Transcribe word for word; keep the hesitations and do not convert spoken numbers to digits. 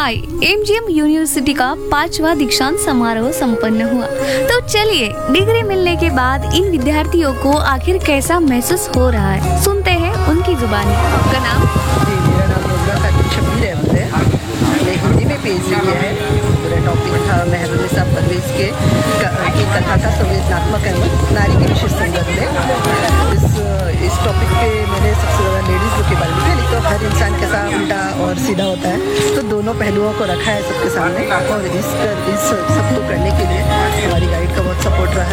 हाय MGM university का पांचवा दीक्षांत समारोह संपन्न हुआ। तो चलिए डिग्री मिलने के बाद इन विद्यार्थियों को आखिर कैसा महसूस हो रहा है, सुनते हैं उनकी जुबानी। आपका नाम? जी, मेरा नाम रोजगार खातून शबीर अहमद है। मैं हिंदी में पीएचडी किया है। मेरा टॉपिक था महरुनिसा परवेज के की कथा का संवेदनात्मक अहमद नारी के विशेष संदर्भ में। इस इस टॉपिक पे मैंने सबसे ज़्यादा लेडीज़ लोग के बारे में लिखा, नहीं तो हर इंसान कैसा उल्टा और सीधा होता है, तो दोनों पहलुओं को रखा है सबके सामने। और इस इस सबको करने के लिए हमारी गाइड का बहुत सपोर्ट रहा है।